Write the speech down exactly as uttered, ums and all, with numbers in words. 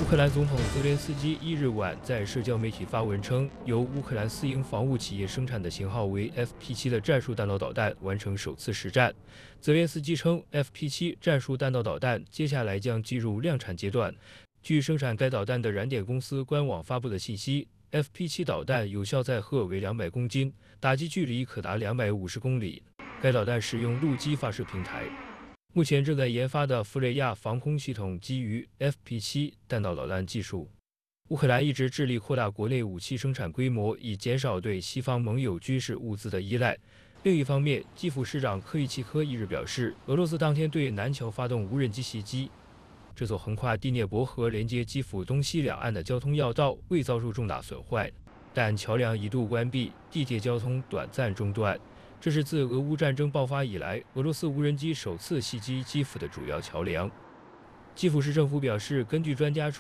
乌克兰总统泽连斯基一日晚在社交媒体发文称，由乌克兰私营防务企业生产的型号为 F P 七的战术弹道导弹完成首次实战。泽连斯基称 ，F P 七战术弹道导弹接下来将进入量产阶段。据生产该导弹的燃点公司官网发布的信息 ，F P 七导弹有效载荷为两百公斤，打击距离可达两百五十公里。该导弹使用陆基发射平台。 目前正在研发的弗雷亚防空系统基于 F P 七弹道导弹技术。乌克兰一直致力扩大国内武器生产规模，以减少对西方盟友军事物资的依赖。另一方面，基辅市长科伊契科一日表示，俄罗斯当天对南桥发动无人机袭击，这座横跨第聂伯河连接基辅东西两岸的交通要道未遭受重大损坏，但桥梁一度关闭，地铁交通短暂中断。 这是自俄乌战争爆发以来，俄罗斯无人机首次袭击基辅的主要桥梁。基辅市政府表示，根据专家